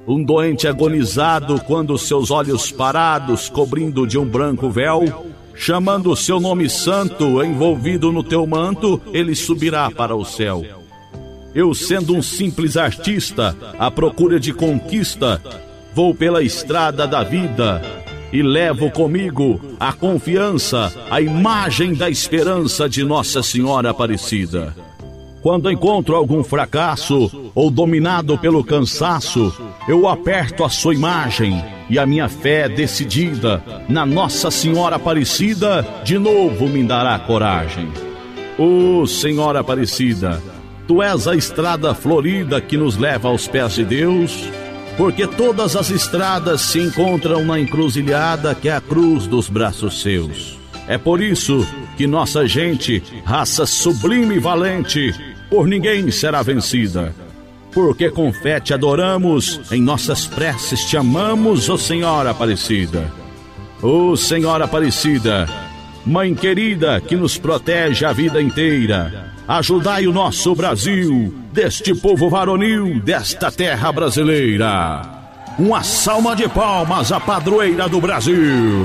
um doente agonizado, quando seus olhos parados, cobrindo de um branco véu, chamando o seu nome santo, envolvido no teu manto, ele subirá para o céu. Eu, sendo um simples artista, à procura de conquista, vou pela estrada da vida e levo comigo a confiança, a imagem da esperança de Nossa Senhora Aparecida. Quando encontro algum fracasso ou dominado pelo cansaço, eu aperto a sua imagem e a minha fé decidida na Nossa Senhora Aparecida de novo me dará coragem. Ô Senhora Aparecida, Tu és a estrada florida que nos leva aos pés de Deus, porque todas as estradas se encontram na encruzilhada que é a cruz dos braços seus. É por isso que nossa gente, raça sublime e valente, por ninguém será vencida. Porque com fé te adoramos, em nossas preces te amamos, ó Senhora Aparecida. Ó Senhora Aparecida, Mãe querida que nos protege a vida inteira, ajudai o nosso Brasil, deste povo varonil, desta terra brasileira. Uma salva de palmas à padroeira do Brasil.